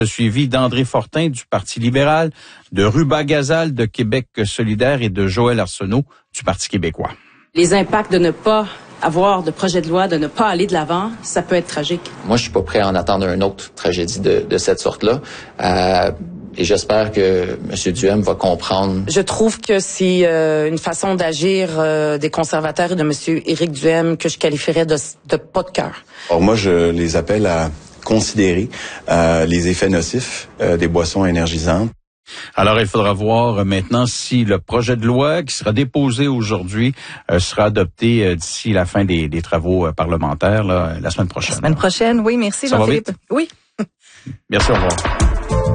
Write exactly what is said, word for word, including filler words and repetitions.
Suivi d'André Fortin du Parti libéral, de Ruba Gazal de Québec solidaire et de Joël Arsenault du Parti québécois. Les impacts de ne pas avoir de projet de loi, de ne pas aller de l'avant, ça peut être tragique. Moi, je suis pas prêt à en attendre une autre tragédie de, de cette sorte-là. Euh, et j'espère que M. Duhem va comprendre. Je trouve que c'est euh, une façon d'agir euh, des conservateurs et de M. Éric Duhem que je qualifierais de, de pas de cœur. Alors moi, je les appelle à considérer euh, les effets nocifs euh, des boissons énergisantes. Alors, il faudra voir maintenant si le projet de loi qui sera déposé aujourd'hui euh, sera adopté euh, d'ici la fin des, des travaux euh, parlementaires là, la semaine prochaine. La semaine prochaine, oui, merci Ça Jean-Philippe. va vite? Oui. Merci, au revoir.